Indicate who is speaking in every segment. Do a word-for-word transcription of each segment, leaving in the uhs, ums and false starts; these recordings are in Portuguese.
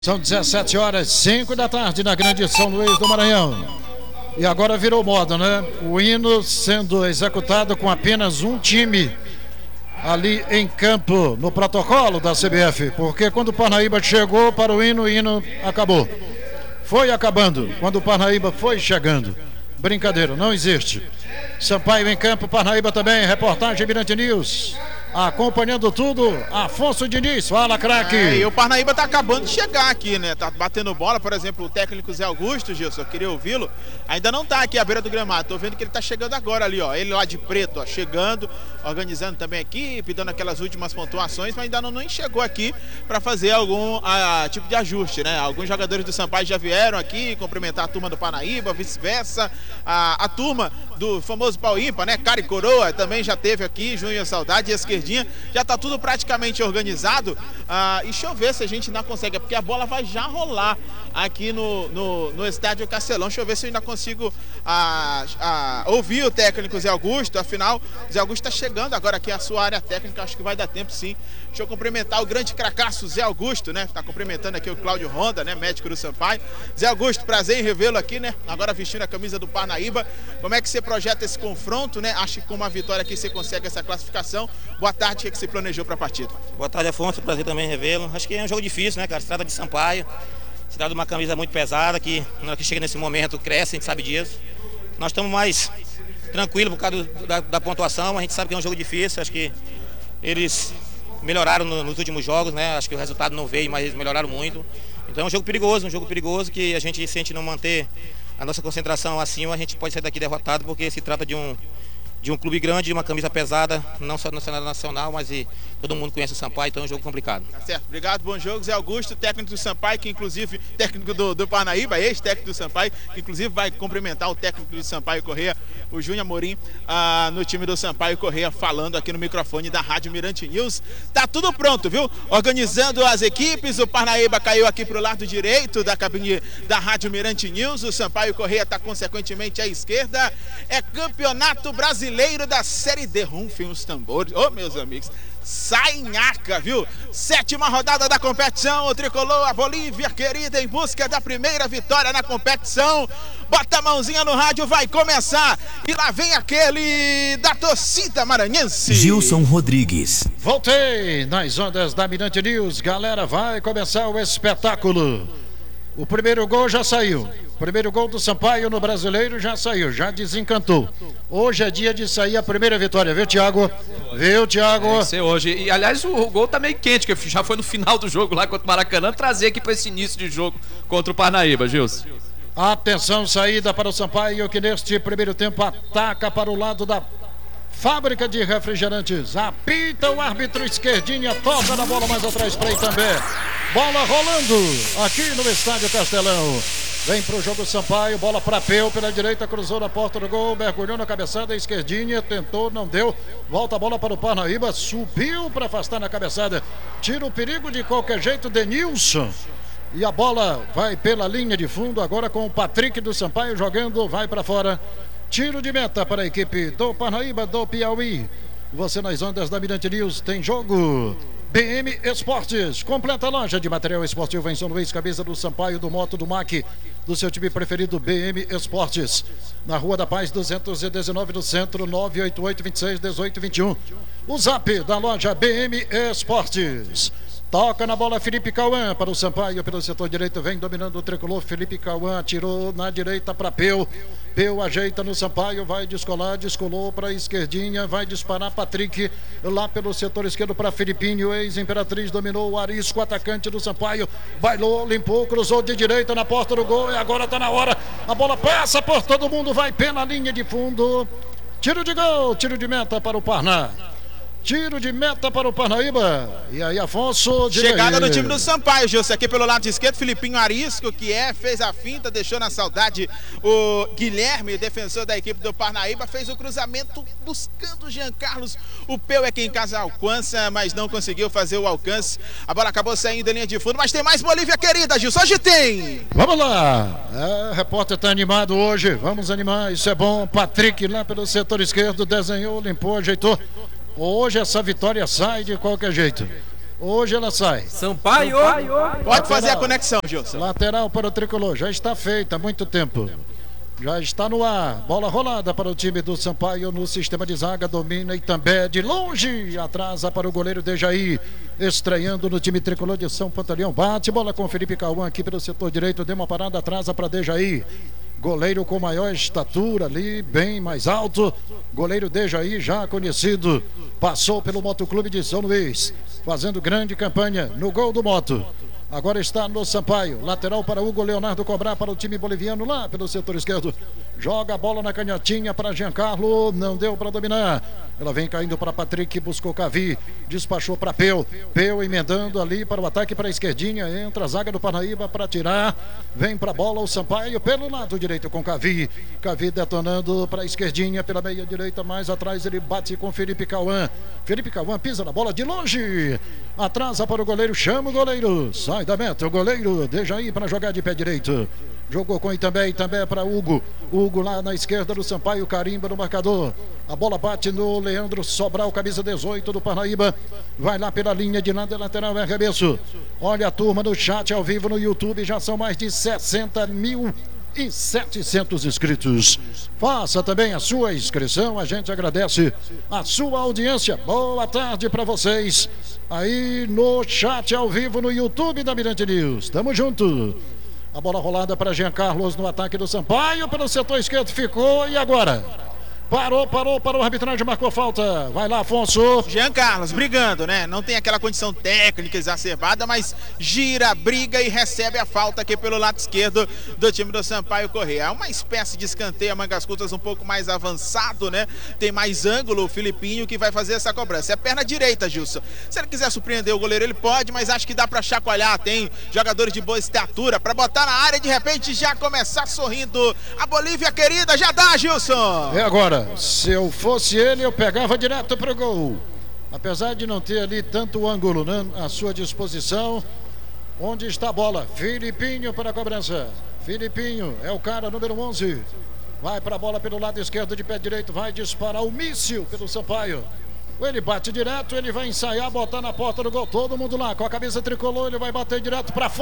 Speaker 1: São dezessete horas, cinco da tarde na Grande São Luís do Maranhão. E agora virou moda, né? O hino sendo executado com apenas um time ali em campo, no protocolo da C B F. Porque quando o Parnaíba chegou para o hino, o hino acabou. Foi acabando quando o Parnaíba foi chegando. Brincadeira, não existe. Sampaio em campo, Parnaíba também. Reportagem Mirante News. Acompanhando tudo, Afonso Diniz, fala, craque.
Speaker 2: É, e o Parnaíba tá acabando de chegar aqui, né? Tá batendo bola, por exemplo, o técnico Zé Augusto, Gilson, eu queria ouvi-lo. Ainda não tá aqui à beira do gramado, tô vendo que ele tá chegando agora ali, ó. Ele lá de preto, ó, chegando, organizando também a equipe, dando aquelas últimas pontuações, mas ainda não nem chegou aqui para fazer algum a, tipo de ajuste, né? Alguns jogadores do Sampaio já vieram aqui cumprimentar a turma do Parnaíba, vice-versa. A, a turma do famoso pau ímpar, né? Cara e Coroa também já teve aqui, Júnior Saudade e Esquerdinha. Já está tudo praticamente organizado. Ah, e deixa eu ver se a gente ainda consegue, porque a bola vai já rolar aqui no, no, no estádio Castelão. Deixa eu ver se eu ainda consigo ah, ah, ouvir o técnico Zé Augusto. Afinal, o Zé Augusto está chegando agora aqui à sua área técnica. Acho que vai dar tempo, sim. Deixa eu cumprimentar o grande cracaço Zé Augusto, né? Está cumprimentando aqui o Cláudio Honda, né? Médico do Sampaio. Zé Augusto, prazer em revê-lo aqui, né? Agora vestindo a camisa do Parnaíba. Como é que você projeta esse confronto, né? Acho que com uma vitória aqui você consegue essa classificação. Boa tarde, o que, é que você planejou para a partida?
Speaker 3: Boa tarde, Afonso, prazer também em revê-lo. Acho que é um jogo difícil, né, cara? Se trata de Sampaio, se trata de uma camisa muito pesada, que na hora que chega nesse momento cresce, a gente sabe disso. Nós estamos mais tranquilos por causa do, da, da pontuação, a gente sabe que é um jogo difícil, acho que eles melhoraram no, nos últimos jogos, né? Acho que o resultado não veio, mas eles melhoraram muito. Então é um jogo perigoso, um jogo perigoso que a gente, se a gente não manter a nossa concentração acima, a gente pode sair daqui derrotado, porque se trata de um de um clube grande, de uma camisa pesada, não só no cenário nacional, mas e todo mundo conhece o Sampaio, então é um jogo complicado.
Speaker 2: Tá certo, obrigado, bom jogo. Zé Augusto, técnico do Sampaio, que inclusive, técnico do, do Parnaíba, ex-técnico do Sampaio, que inclusive vai cumprimentar o técnico do Sampaio Correia, o Júnior Amorim, ah, no time do Sampaio Correia, falando aqui no microfone da Rádio Mirante News. Tá tudo pronto, viu? Organizando as equipes, o Parnaíba caiu aqui pro lado direito da cabine da Rádio Mirante News, o Sampaio Correia tá consequentemente à esquerda. É campeonato brasileiro da Série D. Rufem os tambores, ô oh, meus amigos, Sainhaca, viu? Sétima rodada da competição, o tricolor, a Bolívia querida, em busca da primeira vitória na competição. Bota a mãozinha no rádio, vai começar. E lá vem aquele da torcida maranhense.
Speaker 4: Gilson Rodrigues.
Speaker 1: Voltei nas ondas da Mirante News, galera, vai começar o espetáculo. O primeiro gol já saiu. O primeiro gol do Sampaio no Brasileiro já saiu, já desencantou. Hoje é dia de sair a primeira vitória, viu, Thiago? Viu, Thiago?
Speaker 5: Tem que ser hoje. E, aliás, o, o gol tá meio quente, que já foi no final do jogo lá contra o Maracanã. Trazer aqui para esse início de jogo contra o Parnaíba, Gilson.
Speaker 1: Atenção, saída para o Sampaio, que neste primeiro tempo ataca para o lado da fábrica de refrigerantes. Apita o árbitro esquerdinha, toca na bola mais atrás para aí também. Bola rolando aqui no Estádio Castelão. Vem pro jogo Sampaio, bola para Peu pela direita, cruzou na porta do gol, mergulhou na cabeçada, esquerdinha, tentou, não deu. Volta a bola para o Parnaíba, subiu para afastar na cabeçada. Tira o perigo de qualquer jeito, Denilson. E a bola vai pela linha de fundo agora com o Patrick do Sampaio jogando, vai para fora. Tiro de meta para a equipe do Parnaíba, do Piauí. Você nas ondas da Mirante News, tem jogo. B M Esportes, completa loja de material esportivo em São Luís, cabeça do Sampaio, do Moto, do M A C, do seu time preferido, B M Esportes. Na Rua da Paz, duzentos e dezenove, no centro, nove oito oito, vinte e seis, dezoito, vinte e um. O zap da loja B M Esportes. Toca na bola Felipe Cauã para o Sampaio pelo setor direito, vem dominando o tricolor. Felipe Cauã tirou na direita para Peu. Peu ajeita no Sampaio, vai descolar, descolou para a esquerdinha, vai disparar Patrick lá pelo setor esquerdo para Felipinho. Ex-Imperatriz dominou o Arisco, atacante do Sampaio, bailou, limpou, cruzou de direita na porta do gol e agora está na hora. A bola passa por todo mundo, vai pela linha de fundo. Tiro de gol, tiro de meta para o Parná. Tiro de meta para o Parnaíba. E aí, Afonso.
Speaker 2: Chegada
Speaker 1: aí.
Speaker 2: do time do Sampaio, Gilson. Aqui pelo lado esquerdo, Filipinho Arisco, que é, fez a finta, deixou na saudade o Guilherme, defensor da equipe do Parnaíba, fez o cruzamento buscando o Jean Carlos. O Peu é quem em casa alcança, mas não conseguiu fazer o alcance. A bola acabou saindo em linha de fundo, mas tem mais Bolívia querida, Gilson. Hoje tem.
Speaker 1: Vamos lá. É, o repórter está animado hoje. Vamos animar, isso é bom. Patrick lá pelo setor esquerdo desenhou, limpou, ajeitou. Hoje essa vitória sai de qualquer jeito. Hoje ela sai.
Speaker 5: Sampaio!
Speaker 2: Pode
Speaker 1: Lateral.
Speaker 2: fazer a conexão, Gilson.
Speaker 1: Lateral para o tricolor. Já está feita há muito tempo. Já está no ar. Bola rolada para o time do Sampaio no sistema de zaga. Domina e também de longe. Atrasa para o goleiro Dejaí. Estreando no time tricolor de São Pantaleão. Bate bola com Felipe Cauã aqui pelo setor direito. Deu uma parada, atrasa para Dejaí. Goleiro com maior estatura ali, bem mais alto. Goleiro Dejaí, já conhecido. Passou pelo Motoclube de São Luís. Fazendo grande campanha no gol do Moto. Agora está no Sampaio. Lateral para Hugo Leonardo cobrar para o time boliviano lá pelo setor esquerdo. Joga a bola na canhotinha para Giancarlo. Não deu para dominar. Ela vem caindo para Patrick. Buscou Cavi. Despachou para Peu. Peu emendando ali para o ataque para a esquerdinha. Entra a zaga do Parnaíba para tirar. Vem para a bola o Sampaio pelo lado direito com Cavi. Cavi detonando para a esquerdinha pela meia direita. Mais atrás ele bate com Felipe Cauã. Felipe Cauã pisa na bola de longe. Atrasa para o goleiro. Chama o goleiro. Sai da meta, o goleiro Dejaí para jogar de pé direito. Jogou com Itambé, Itambé para Hugo. Hugo lá na esquerda do Sampaio, carimba no marcador. A bola bate no Leandro Sobral, camisa dezoito do Parnaíba. Vai lá pela linha de lado lateral, é arremesso. Olha a turma no chat ao vivo no YouTube, já são mais de sessenta mil e setecentos inscritos. Faça também a sua inscrição, a gente agradece a sua audiência. Boa tarde para vocês aí no chat ao vivo no YouTube da Mirante News. Tamo junto. A bola rolada para Jean Carlos no ataque do Sampaio, pelo setor esquerdo ficou, e agora? Parou, parou, parou, a arbitragem marcou falta. Vai lá, Afonso.
Speaker 2: Jean Carlos brigando, né? Não tem aquela condição técnica exacerbada, mas gira, briga e recebe a falta aqui pelo lado esquerdo do time do Sampaio Corrêa. É uma espécie de escanteio a mangas curtas um pouco mais avançado, né? Tem mais ângulo o Filipinho que vai fazer essa cobrança. É perna direita, Gilson. Se ele quiser surpreender o goleiro, ele pode, mas acho que dá pra chacoalhar. Tem jogadores de boa estatura pra botar na área e de repente já começar sorrindo. A Bolívia querida, já dá, Gilson.
Speaker 1: É agora. Se eu fosse ele, eu pegava direto pro gol. Apesar de não ter ali tanto ângulo, né, à sua disposição. Onde está a bola? Filipinho para a cobrança. Filipinho é o cara número onze. Vai para a bola pelo lado esquerdo de pé direito. Vai disparar o míssil pelo Sampaio. Ele bate direto, ele vai ensaiar, botar na porta do gol. Todo mundo lá com a cabeça tricolor. Ele vai bater direto para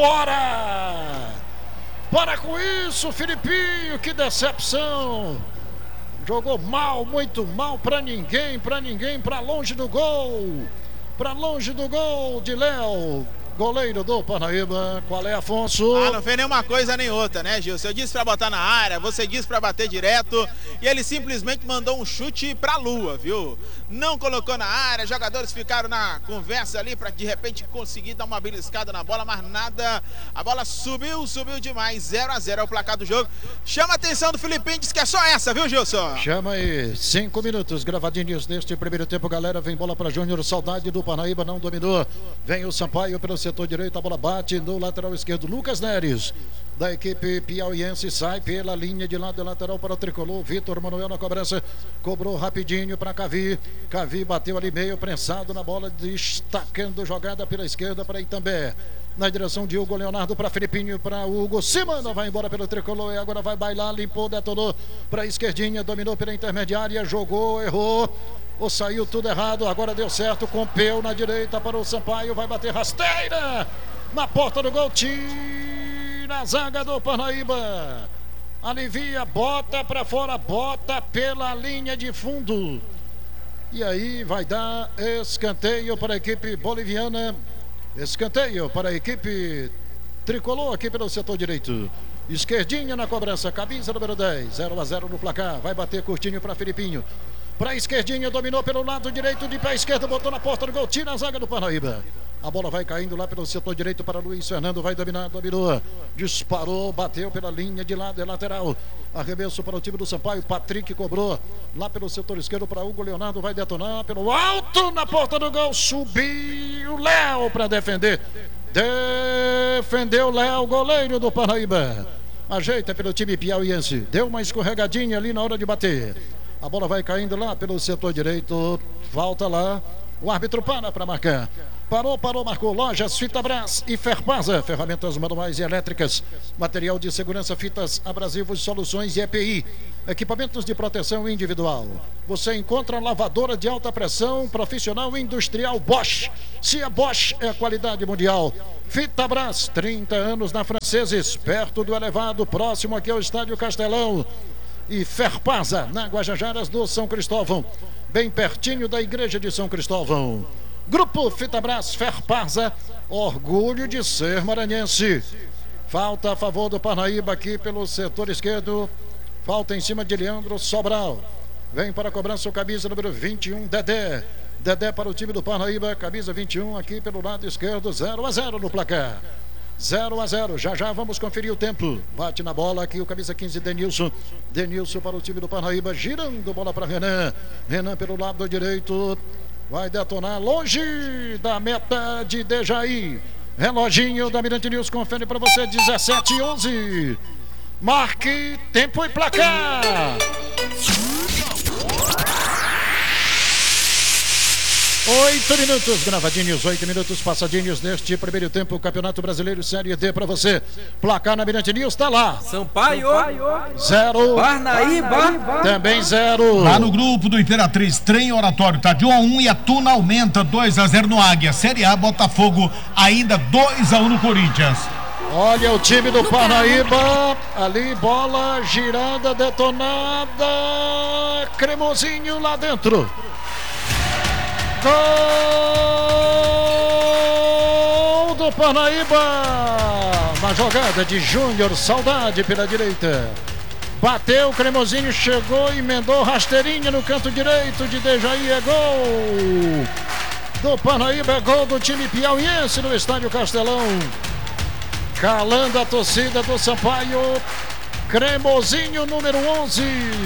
Speaker 1: fora. Para com isso, Filipinho. Que decepção. Jogou mal, muito mal, pra ninguém, pra ninguém, pra longe do gol. Pra longe do gol de Léo, goleiro do Parnaíba. Qual é, Afonso?
Speaker 2: Ah, não fez nenhuma coisa nem outra, né, Gilson? Eu disse pra botar na área, você disse pra bater direto e ele simplesmente mandou um chute pra lua, viu? Não colocou na área, jogadores ficaram na conversa ali pra de repente conseguir dar uma beliscada na bola, mas nada. A bola subiu, subiu demais. zero a zero é o placar do jogo. Chama a atenção do Filipinho, diz que é só essa, viu, Gilson?
Speaker 1: Chama aí, cinco minutos gravadinhos neste primeiro tempo, galera. Vem bola pra Júnior, saudade do Parnaíba, não dominou. Vem o Sampaio pelo setor direito, a bola bate no lateral esquerdo. Lucas Neres, da equipe piauiense, sai pela linha de lado lateral para o tricolor. Vitor Manuel na cobrança, cobrou rapidinho para Cavi. Cavi bateu ali meio prensado na bola, destacando jogada pela esquerda para Itambé. Na direção de Hugo Leonardo para Filipinho, para Hugo. Semana vai embora pelo tricolor e agora vai bailar, limpou, detonou para a esquerdinha, dominou pela intermediária, jogou, errou. Ou saiu tudo errado, agora deu certo com Peu na direita para o Sampaio, vai bater rasteira na porta do gol, tira a zaga do Parnaíba, alivia, bota para fora, bota pela linha de fundo, e aí vai dar escanteio para a equipe boliviana, escanteio para a equipe tricolor aqui pelo setor direito. Esquerdinha na cobrança, camisa número dez, zero a zero no placar, vai bater curtinho para Filipinho. Para a esquerdinha, dominou pelo lado direito, de pé esquerdo, botou na porta do gol, tira a zaga do Parnaíba. A bola vai caindo lá pelo setor direito para Luiz Fernando, vai dominar, dominou, disparou, bateu pela linha de lado, é lateral. Arremesso para o time do Sampaio, Patrick cobrou lá pelo setor esquerdo para Hugo Leonardo, vai detonar pelo alto na porta do gol, subiu Léo para defender. Defendeu Léo, goleiro do Parnaíba. Ajeita pelo time piauiense, deu uma escorregadinha ali na hora de bater. A bola vai caindo lá pelo setor direito. Falta lá. O árbitro para para marcar. Parou, parou, marcou. Lojas Fitabras e Ferpasa, ferramentas manuais e elétricas, material de segurança, fitas abrasivos, soluções e E P I, equipamentos de proteção individual. Você encontra lavadora de alta pressão profissional industrial Bosch. Se a Bosch é a qualidade mundial. Fitabras, trinta anos na Franceses, perto do elevado, próximo aqui ao Estádio Castelão. E Ferpasa, na Guajajaras do São Cristóvão, bem pertinho da Igreja de São Cristóvão. Grupo Fitabras Ferpasa, orgulho de ser maranhense. Falta a favor do Parnaíba aqui pelo setor esquerdo. Falta em cima de Leandro Sobral. Vem para a cobrança o camisa número vinte e um, Dedé. Dedé para o time do Parnaíba, camisa vinte e um aqui pelo lado esquerdo, zero a zero no placar. zero a zero, já já vamos conferir o tempo. Bate na bola aqui o camisa quinze, Denilson. Denilson para o time do Parnaíba, girando bola para Renan. Renan pelo lado direito. Vai detonar longe da meta de Dejaí. Reloginho da Mirante News confere para você, dezessete e onze. Marque, tempo e placar. Oito minutos, gravadinhos, oito minutos passadinhos neste primeiro tempo, Campeonato Brasileiro Série D para você. Placar na Mirante News, tá lá.
Speaker 4: Sampaio,
Speaker 1: zero.
Speaker 4: Parnaíba,
Speaker 1: também zero.
Speaker 6: Lá no grupo do Imperatriz, Trem Oratório, tá de um a um e a Tuna aumenta dois a zero no Águia. Série A, Botafogo ainda dois a um no Corinthians.
Speaker 1: Olha o time do Parnaíba, ali bola girada, detonada, Cremosinho lá dentro. Gol do Parnaíba, na jogada de Júnior Saudade pela direita. Bateu, Cremosinho chegou, emendou rasteirinha no canto direito de Dejaí, é gol do Parnaíba, é gol do time piauiense no Estádio Castelão. Calando a torcida do Sampaio, Cremosinho número onze.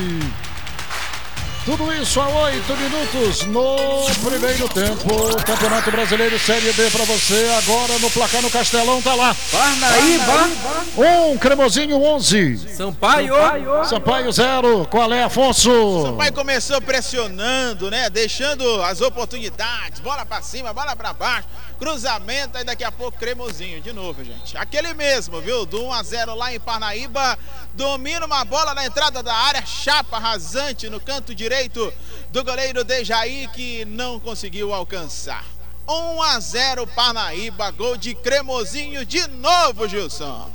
Speaker 1: Tudo isso a oito minutos no primeiro tempo. Campeonato Brasileiro Série D para você. Agora no placar no Castelão, tá lá.
Speaker 4: Parnaíba,
Speaker 1: um, Cremosinho onze.
Speaker 4: Sampaio,
Speaker 1: Sampaio zero. Qual é, Afonso?
Speaker 2: Sampaio começou pressionando, né? Deixando as oportunidades. Bola para cima, bola para baixo. Cruzamento, aí daqui a pouco Cremosinho de novo, gente. Aquele mesmo, viu? Do um a zero lá em Parnaíba. Domina uma bola na entrada da área. Chapa rasante no canto direito do goleiro Dejaí, que não conseguiu alcançar. um a zero Parnaíba, gol de Cremosinho de novo, Gilson.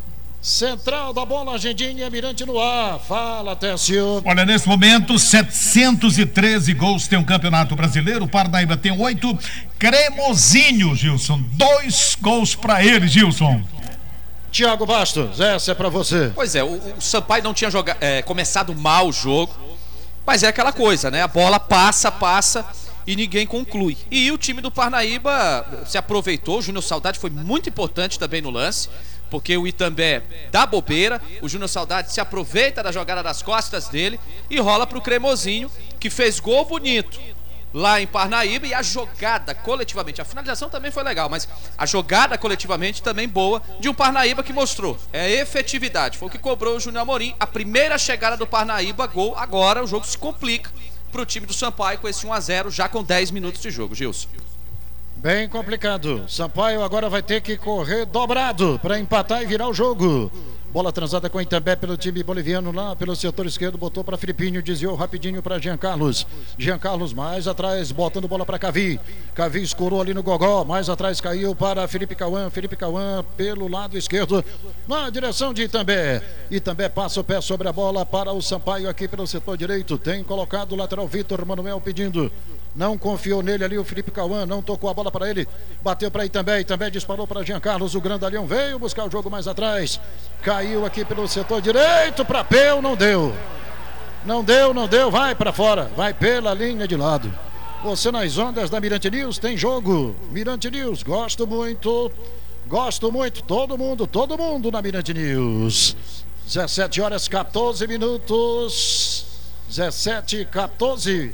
Speaker 1: Central da bola, Agendinha, Mirante no ar. Fala, Técio.
Speaker 6: Olha, nesse momento, setecentos e treze gols tem o Campeonato Brasileiro. O Parnaíba tem oito. Cremosinho, Gilson. Dois gols pra ele, Gilson.
Speaker 1: Tiago Bastos, essa é pra você.
Speaker 5: Pois é, o, o Sampaio não tinha joga, é, começado mal o jogo, mas é aquela coisa, né? A bola passa, passa e ninguém conclui. E o time do Parnaíba se aproveitou. O Júnior Saudade foi muito importante também no lance, porque o Itambé dá bobeira, o Júnior Saudade se aproveita da jogada das costas dele e rola pro Cremosinho, que fez gol bonito lá em Parnaíba. E a jogada coletivamente, a finalização também foi legal, mas a jogada coletivamente também boa de um Parnaíba que mostrou é efetividade, foi o que cobrou o Júnior Amorim. A primeira chegada do Parnaíba, gol. Agora o jogo se complica pro time do Sampaio com esse um a zero já com dez minutos de jogo, Gilson.
Speaker 1: Bem complicado. Sampaio agora vai ter que correr dobrado para empatar e virar o jogo. Bola transada com Itambé pelo time boliviano lá pelo setor esquerdo, botou para Filipinho, desviou rapidinho para Jean Carlos. Jean Carlos mais atrás, botando bola para Cavi. Cavi escorou ali no gogó, mais atrás caiu para Felipe Cauã. Felipe Cauã pelo lado esquerdo, na direção de Itambé. Itambé passa o pé sobre a bola para o Sampaio aqui pelo setor direito. Tem colocado o lateral Vitor Manuel pedindo. Não confiou nele ali o Felipe Cauã, não tocou a bola para ele, bateu para Itambé, Itambé disparou para Jean Carlos, o grandalhão veio buscar o jogo mais atrás, caiu aqui pelo setor direito para Peu, não deu, não deu, não deu, vai para fora, vai pela linha de lado. Você nas ondas da Mirante News, tem jogo, Mirante News, gosto muito, gosto muito, todo mundo, todo mundo na Mirante News. dezessete horas quatorze minutos, dezessete e quatorze.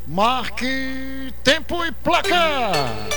Speaker 1: Marque, tempo e placar.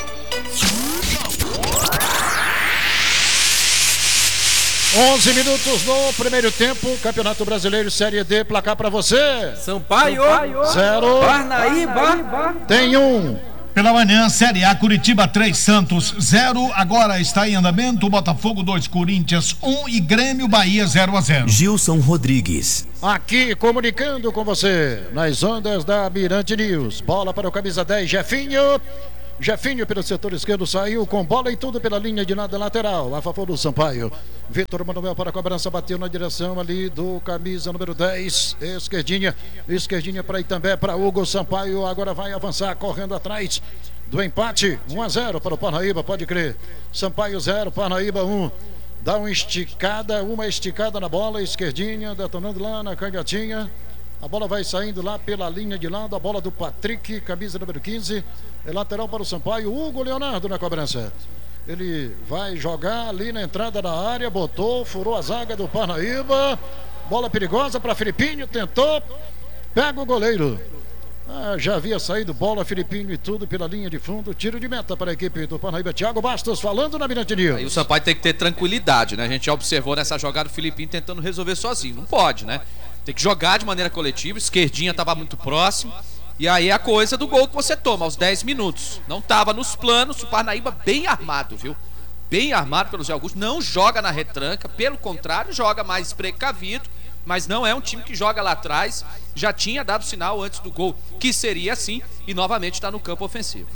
Speaker 1: onze minutos no primeiro tempo, Campeonato Brasileiro Série D, placar para você.
Speaker 4: Sampaio,
Speaker 1: zero.
Speaker 4: Parnaíba,
Speaker 1: Tem um.
Speaker 6: Pela manhã, Série A, Curitiba três, Santos zero. Agora está em andamento, Botafogo dois, Corinthians um e Grêmio Bahia zero a zero.
Speaker 7: Gilson Rodrigues.
Speaker 1: Aqui comunicando com você, nas ondas da Mirante News. Bola para o camisa dez, Jefinho. Jefinho pelo setor esquerdo saiu com bola e tudo pela linha de nada lateral, a favor do Sampaio. Vitor Manuel para a cobrança, bateu na direção ali do camisa número dez, esquerdinha, esquerdinha para Itambé, para Hugo Sampaio, agora vai avançar, correndo atrás do empate, um a zero para o Parnaíba, pode crer. Sampaio zero, Parnaíba um. Dá uma esticada, uma esticada na bola, esquerdinha, detonando lá na canhotinha. A bola vai saindo lá pela linha de lado, a bola do Patrick, camisa número quinze, é lateral para o Sampaio, Hugo Leonardo na cobrança. Ele vai jogar ali na entrada da área, botou, furou a zaga do Parnaíba, bola perigosa para Filipinho, tentou, pega o goleiro. Ah, já havia saído bola, Filipinho e tudo pela linha de fundo, tiro de meta para a equipe do Parnaíba. Thiago Bastos falando na Mirante News.
Speaker 5: Aí o Sampaio tem que ter tranquilidade, né? A gente já observou nessa jogada o Filipinho tentando resolver sozinho, não pode, né? Tem que jogar de maneira coletiva, esquerdinha estava muito próximo. E aí a coisa do gol que você toma aos dez minutos. Não estava nos planos, o Parnaíba bem armado, viu? Bem armado pelo Zé Augusto. Não joga na retranca, pelo contrário, joga mais precavido. Mas não é um time que joga lá atrás. Já tinha dado sinal antes do gol que seria assim. E novamente está no campo ofensivo.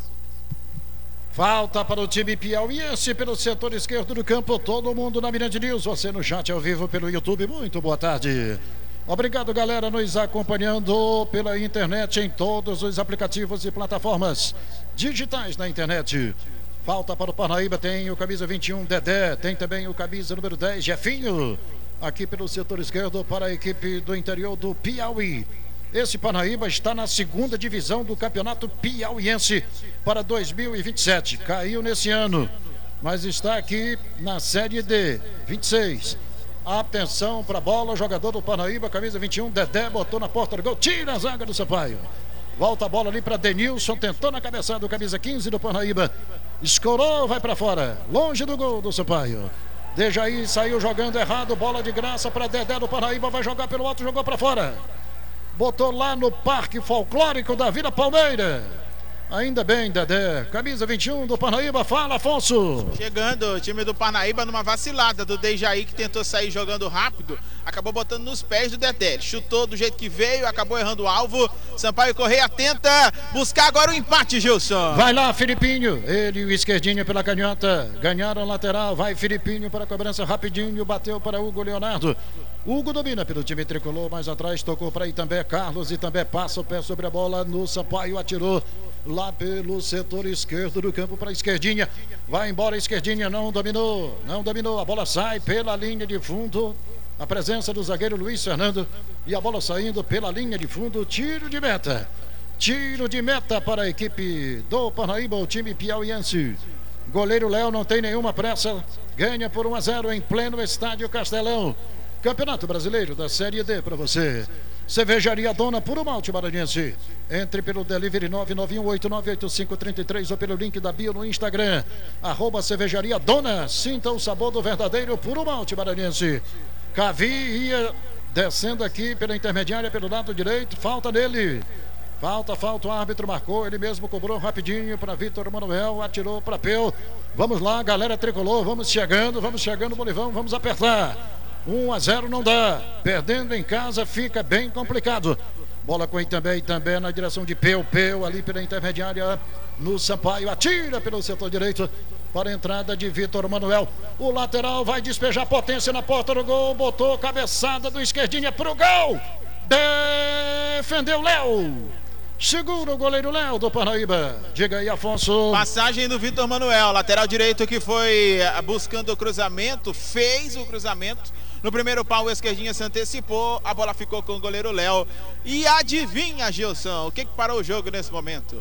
Speaker 1: Falta para o time piauiense pelo setor esquerdo do campo. Todo mundo na Mirante News. Você no chat ao vivo pelo YouTube. Muito boa tarde. Obrigado, galera, nos acompanhando pela internet em todos os aplicativos e plataformas digitais na internet. Falta para o Parnaíba, tem o camisa vinte e um, Dedé, tem também o camisa número dez, Jefinho, aqui pelo setor esquerdo para a equipe do interior do Piauí. Esse Parnaíba está na segunda divisão do Campeonato Piauiense para dois mil e vinte e sete. Caiu nesse ano, mas está aqui na Série D, vinte e seis. Atenção para a bola, jogador do Parnaíba, camisa vinte e um, Dedé, botou na porta do gol, tira a zaga do Sampaio. Volta a bola ali para Denilson, tentou na cabeçada do camisa quinze do Parnaíba. Escorou, vai para fora, longe do gol do Sampaio. Dejaí saiu jogando errado, bola de graça para Dedé do Parnaíba, vai jogar pelo alto, jogou para fora. Botou lá no Parque Folclórico da Vila Palmeira. Ainda bem, Dedé. Camisa vinte e um do Parnaíba, fala, Afonso.
Speaker 2: Chegando o time do Parnaíba numa vacilada do Dejaí, que tentou sair jogando rápido, acabou botando nos pés do Dedé. Ele chutou do jeito que veio, acabou errando o alvo. Sampaio Correia tenta buscar agora o empate, Gilson.
Speaker 1: Vai lá, Filipinho. Ele e o esquerdinho pela canhota. Ganharam a lateral. Vai Filipinho para a cobrança rapidinho. Bateu para Hugo Leonardo. Hugo domina pelo time tricolor, mais atrás tocou para Itambé. Carlos Itambé passa o pé sobre a bola no Sampaio, atirou lá pelo setor esquerdo do campo para a esquerdinha. Vai embora a esquerdinha, não dominou, não dominou. A bola sai pela linha de fundo. A presença do zagueiro Luiz Fernando e a bola saindo pela linha de fundo. Tiro de meta. Tiro de meta para a equipe do Parnaíba, o time piauiense. Goleiro Léo não tem nenhuma pressa. Ganha por um a zero em pleno estádio Castelão. Campeonato Brasileiro da Série D para você. Cervejaria Dona Puro Malte Maranhense. Entre pelo delivery nove nove um oito nove oito cinco três três ou pelo link da bio no Instagram. Arroba Cervejaria Dona. Sinta o sabor do verdadeiro Puro Malte Maranhense. Cavi ia descendo aqui pela intermediária pelo lado direito. Falta nele. Falta, falta, o árbitro marcou, ele mesmo cobrou rapidinho para Vitor Manuel, atirou para Peu. Vamos lá, galera tricolor, vamos chegando, vamos chegando, Bolivão, vamos apertar. um a zero não dá, perdendo em casa fica bem complicado. Bola com Itambé, Itambé na direção de Peu, Peu ali pela intermediária no Sampaio, atira pelo setor direito para a entrada de Vitor Manuel. O lateral vai despejar potência na porta do gol, botou cabeçada do esquerdinha pro gol. Defendeu Léo. Segura o goleiro Léo do Parnaíba. Diga aí, Afonso.
Speaker 2: Passagem do Vitor Manuel, lateral direito que foi buscando o cruzamento, fez o cruzamento. No primeiro pau, o esquerdinha se antecipou, a bola ficou com o goleiro Léo. E adivinha, Gilson, o que, que parou o jogo nesse momento?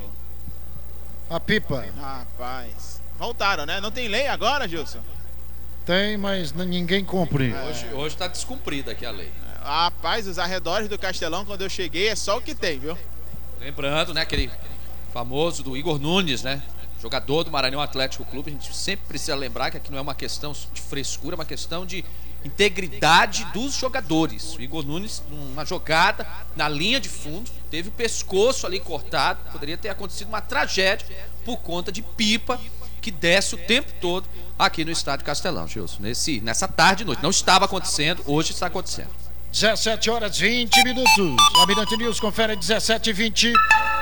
Speaker 1: A pipa.
Speaker 2: Rapaz, voltaram, né? Não tem lei agora, Gilson?
Speaker 1: Tem, mas ninguém cumpre.
Speaker 5: É. Hoje, hoje tá descumprida aqui a lei.
Speaker 2: Rapaz, os arredores do Castelão, quando eu cheguei, é só o que tem, viu?
Speaker 5: Lembrando, né, aquele famoso do Igor Nunes, né? Jogador do Maranhão Atlético Clube. A gente sempre precisa lembrar que aqui não é uma questão de frescura, é uma questão de integridade dos jogadores. O Igor Nunes, numa jogada na linha de fundo, teve o pescoço ali cortado. Poderia ter acontecido uma tragédia por conta de pipa que desce o tempo todo aqui no estádio Castelão, Gilson. Nesse, nessa tarde e noite. Não estava acontecendo, hoje está acontecendo.
Speaker 1: dezessete horas e vinte minutos. A Mirante News confere dezessete e vinte.